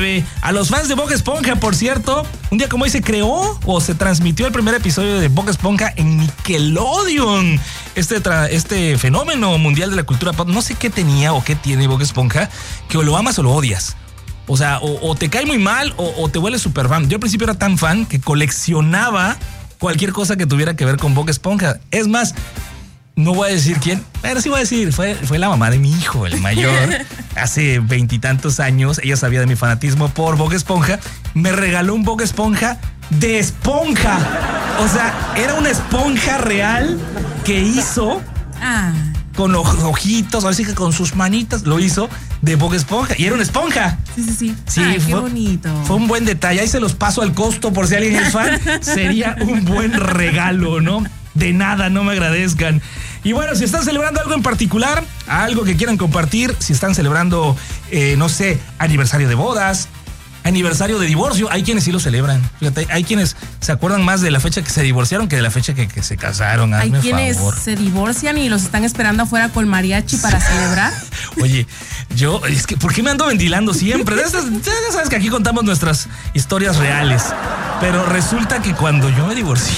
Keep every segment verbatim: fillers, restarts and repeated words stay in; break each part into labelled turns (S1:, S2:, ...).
S1: nueve. A los fans de Bob Esponja, por cierto, un día como hoy se creó o se transmitió el primer episodio de Bob Esponja en Nickelodeon. Este, tra- este fenómeno mundial de la cultura pop, no sé qué tenía o qué tiene Bob Esponja, que o lo amas o lo odias. O sea, o, o te cae muy mal o, o te vuelves súper fan. Yo al principio era tan fan que coleccionaba cualquier cosa que tuviera que ver con Bob Esponja. Es más, no voy a decir quién, pero sí voy a decir, fue, fue la mamá de mi hijo, el mayor. Hace veintitantos años, ella sabía de mi fanatismo por Bob Esponja. Me regaló un Bob Esponja de esponja. O sea, era una esponja real que hizo
S2: Ah.
S1: con los ojitos, así que con sus manitas lo hizo de Bob Esponja. Y era una esponja.
S2: Sí, sí, sí.
S1: Sí,
S2: Ay, qué
S1: fue,
S2: bonito.
S1: Fue un buen detalle. Ahí se los paso al costo por si alguien es fan. Sería un buen regalo, ¿no? De nada, no me agradezcan. Y bueno, si están celebrando algo en particular, algo que quieran compartir, si están celebrando, eh, no sé, aniversario de bodas, aniversario de divorcio, hay quienes sí lo celebran. Fíjate, hay quienes se acuerdan más de la fecha que se divorciaron que de la fecha que, que se casaron.
S2: Hay
S1: Hazme
S2: quienes
S1: favor.
S2: se divorcian y los están esperando afuera con mariachi para celebrar.
S1: Oye, yo, es que, ¿por qué me ando ventilando siempre? De estas, ya sabes que aquí contamos nuestras historias reales. Pero resulta que cuando yo me divorcié,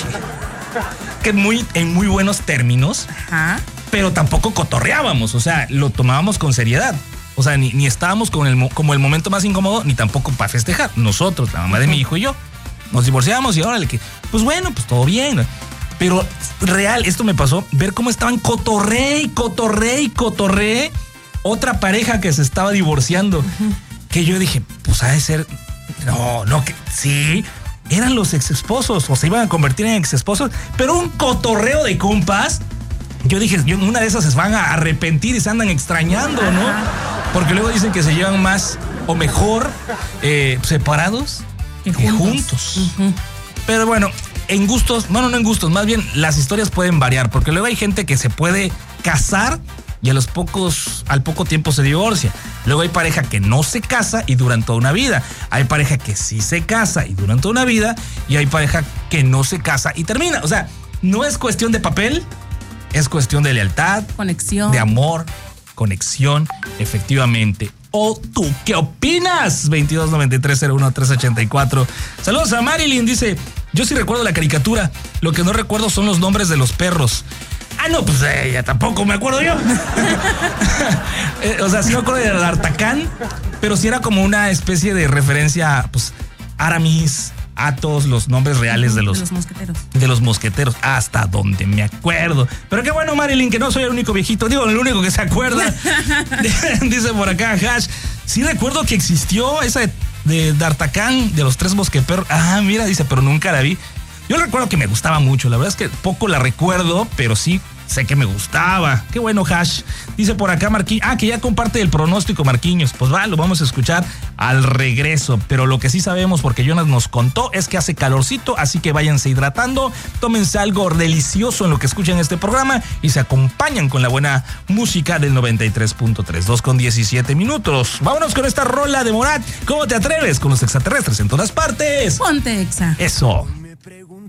S1: que muy, en muy buenos términos,
S2: Ajá.
S1: pero tampoco cotorreábamos, o sea, lo tomábamos con seriedad. O sea, ni, ni estábamos con el, como el momento más incómodo, ni tampoco para festejar. Nosotros, la mamá de mi hijo y yo, nos divorciamos y ahora le que, pues bueno, pues todo bien. Pero real, esto me pasó, ver cómo estaban cotorré y cotorré y cotorré otra pareja que se estaba divorciando. Uh-huh. Que yo dije, pues ha de ser, no, no, que sí, eran los ex esposos o se iban a convertir en ex esposos, pero un cotorreo de compas. Yo dije, yo, una de esas se van a arrepentir y se andan extrañando, ¿no? Porque luego dicen que se llevan más o mejor eh, separados que juntos. Que juntos. Uh-huh. Pero bueno, en gustos, bueno, no en gustos, más bien las historias pueden variar, porque luego hay gente que se puede casar y a los pocos, al poco tiempo se divorcia. Luego hay pareja que no se casa y duran toda una vida. Hay pareja que sí se casa y duran toda una vida. Y hay pareja que no se casa y termina. O sea, no es cuestión de papel, es cuestión de lealtad,
S2: conexión,
S1: de amor, conexión, efectivamente. ¿O tú qué opinas? veintidós noventa y tres cero uno tres ochenta y cuatro. Saludos a Marilyn, dice, yo sí recuerdo la caricatura, lo que no recuerdo son los nombres de los perros. Ah, no, pues eh, ya tampoco me acuerdo yo. eh, o sea, sí me acuerdo de D'Artagnan, pero sí era como una especie de referencia, pues, Aramis, Athos, los nombres reales de los,
S2: de los mosqueteros.
S1: De los mosqueteros, hasta donde me acuerdo. Pero qué bueno, Marilyn, que no soy el único viejito, digo, el único que se acuerda. Dice por acá, Hash, sí recuerdo que existió esa de, de D'Artagnan, de los tres mosqueteros. Ah, mira, dice, pero nunca la vi. Yo recuerdo que me gustaba mucho, la verdad es que poco la recuerdo, pero sí sé que me gustaba. Qué bueno, Hash. Dice por acá Marquinhos, ah, que ya comparte el pronóstico Marquinhos. Pues va, lo vamos a escuchar al regreso. Pero lo que sí sabemos, porque Jonas nos contó, es que hace calorcito, así que váyanse hidratando, tómense algo delicioso en lo que escuchan este programa y se acompañan con la buena música del noventa y tres punto tres, dos con diecisiete minutos. Vámonos con esta rola de Morat. ¿Cómo te atreves? Con los extraterrestres en todas partes.
S2: Ponte Exa.
S1: Eso.